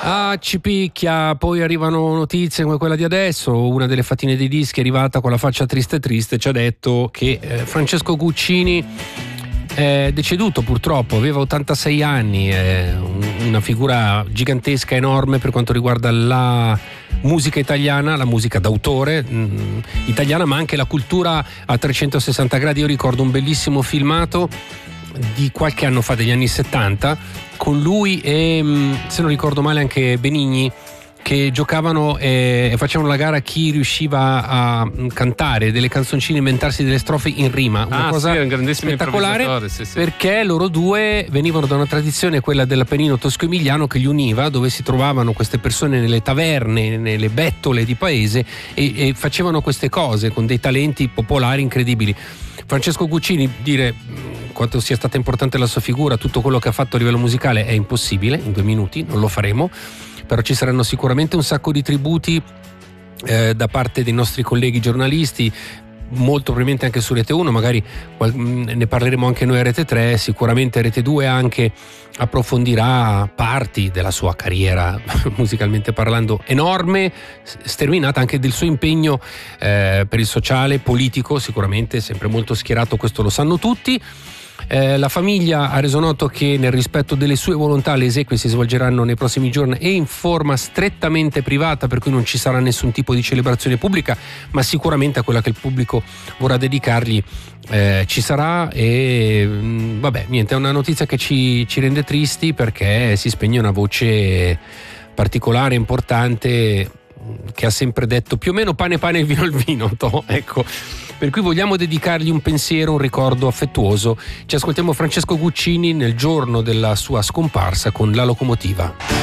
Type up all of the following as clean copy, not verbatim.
Ah, ci picchia, poi arrivano notizie come quella di adesso. Una delle fatine dei dischi è arrivata con la faccia triste ci ha detto che Francesco Guccini è deceduto purtroppo, aveva 86 anni, è una figura gigantesca, enorme per quanto riguarda la musica italiana, la musica d'autore italiana, ma anche la cultura a 360 gradi. Io ricordo un bellissimo filmato di qualche anno fa, degli anni 70, con lui e, se non ricordo male, anche Benigni, che giocavano e facevano la gara a chi riusciva a cantare delle canzoncine, inventarsi delle strofe in rima. Una cosa sì, un grandissimo spettacolare, sì. perché loro due venivano da una tradizione, quella dell'Appennino tosco-emiliano, che li univa, dove si trovavano queste persone nelle taverne, nelle bettole di paese e facevano queste cose con dei talenti popolari incredibili. Francesco Guccini, dire quanto sia stata importante la sua figura, tutto quello che ha fatto a livello musicale, è impossibile in 2 minuti, non lo faremo, però ci saranno sicuramente un sacco di tributi da parte dei nostri colleghi giornalisti, molto probabilmente anche su Rete 1, magari ne parleremo anche noi a Rete 3, sicuramente Rete 2 anche approfondirà parti della sua carriera musicalmente parlando enorme, sterminata, anche del suo impegno per il sociale, politico, sicuramente sempre molto schierato, questo lo sanno tutti. La famiglia ha reso noto che, nel rispetto delle sue volontà, le esequie si svolgeranno nei prossimi giorni e in forma strettamente privata, per cui non ci sarà nessun tipo di celebrazione pubblica, ma sicuramente a quella che il pubblico vorrà dedicargli ci sarà. E vabbè, niente, è una notizia che ci rende tristi, perché si spegne una voce particolare, importante, che ha sempre detto più o meno pane pane e vino il vino, ecco. Per cui vogliamo dedicargli un pensiero, un ricordo affettuoso. Ci ascoltiamo Francesco Guccini nel giorno della sua scomparsa con La Locomotiva.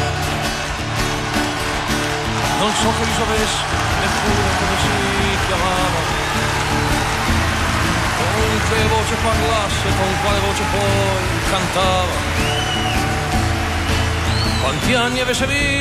Non so che risolvesse neppure come si chiamava, con che voce parlasse, con quale voce poi cantava, quanti anni avesse